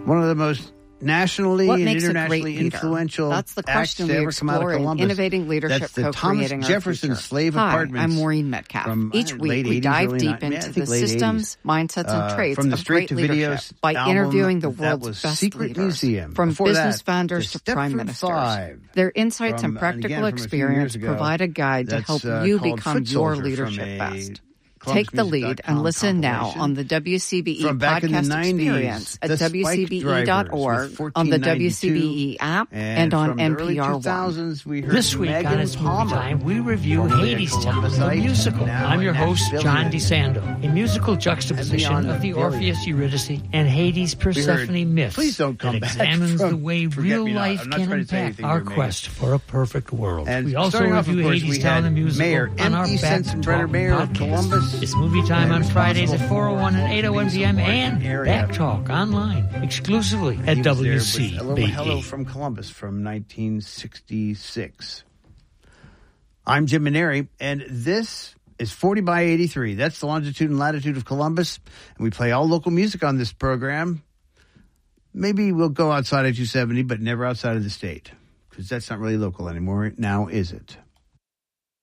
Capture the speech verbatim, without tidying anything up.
One of the most nationally What and makes a internationally great leader? influential That's the question acts to we ever come out of explore in Columbus. Innovating Leadership, That's the Thomas Co-Creating Our Jefferson Future. Slave Hi, Apartments I'm Maureen Metcalf. from, Each uh, week late we eighties, dive early deep ni- into I the think late systems, eighties. mindsets, and Uh, traits from the of Straight great to leadership Videos by album, interviewing the that world's was best Secret leaders, Museum. from Before business that, founders the to prime Stepford ministers. Five. Their insights From, and uh, practical again, from a few experience years ago. provide a guide to That's, help uh, you called become Foot your Soldier from leadership a best. Columbus Take the Music lead dot com and listen now compilation. on the W C B E From back in the podcast nineties, experience at the W C B E dot org, Spike Drivers with on the fourteen ninety-two, W C B E app, and, and on from the N early P R two One. thousands, we heard This week Megan on It's Movie Palmer, Time, we review formerly a Hadestown, the Columbusite, musical. now I'm your a host, John Nashvilleian. DeSando. A musical juxtaposition beyond of the the Orpheus Eurydice and Hades Persephone myths Please don't come that back examines from the way Forget real Me Not. life I'm not can trying to say impact anything our here, Megan. quest for a perfect world. And we also starting off, review of course, we Hadestown, had the musical, Mayor on our M E Back to Sensenbrenner, Talk Mayor of podcast. Columbus, It's movie time on and Fridays at responsible four oh one and eight oh one for p.m. Martin and area. Back Talk online exclusively He at was there W with C a little B E. hello from Columbus from nineteen sixty-six. I'm Jim Maneri, and this is forty by eighty-three. That's the longitude and latitude of Columbus, and we play all local music on this program. Maybe we'll go outside of two seventy, but never outside of the state, because that's not really local anymore now, is it?